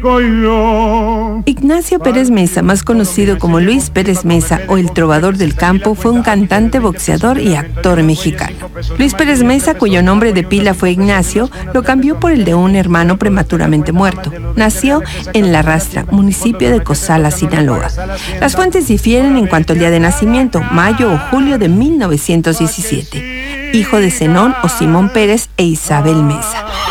México y yo. Ignacio Pérez Mesa, más conocido como Luis Pérez Mesa o el Trovador del Campo, fue un cantante, boxeador y actor mexicano. Luis Pérez Mesa, cuyo nombre de pila fue Ignacio, lo cambió por el de un hermano prematuramente muerto. Nació en La Rastra, municipio de Cozala, Sinaloa. Las fuentes difieren en cuanto al día de nacimiento, mayo o julio de 1917. Hijo de Zenón o Simón Pérez e Isabel Mesa.